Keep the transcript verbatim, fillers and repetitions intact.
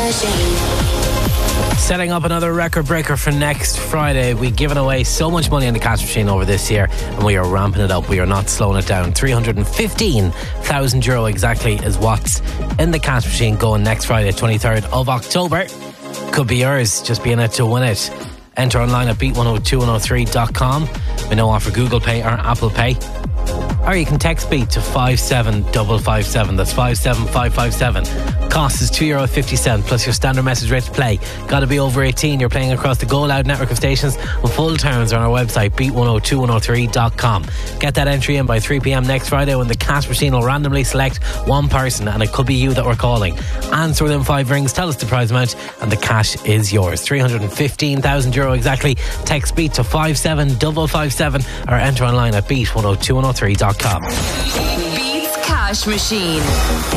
Machine. Setting up another record breaker for next Friday. We've given away so much money in the cash machine over this year, and we are ramping it up. We are not slowing it down. three hundred fifteen thousand euro exactly is what's in the cash machine going next Friday, twenty-third of October. Could be yours. Just be in it to win it. Enter online at beat one oh two one oh three dot com. We now offer Google Pay or Apple Pay. Or you can text Beat to five seven five five seven. That's five seven five five seven. Cost is two euro fifty plus your standard message rate to play. Got to be over eighteen. You're playing across the Go Loud network of stations, and full terms are on our website, beat one oh two one oh three dot com. Get that entry in by three p.m. next Friday, when the cash machine will randomly select one person, and it could be you that we're calling. Answer within five rings, tell us the prize amount, and the cash is yours. three hundred fifteen thousand euro exactly. Text Beat to five seven five five seven or enter online at beat one oh two one oh three dot com. Beats Cash Machine.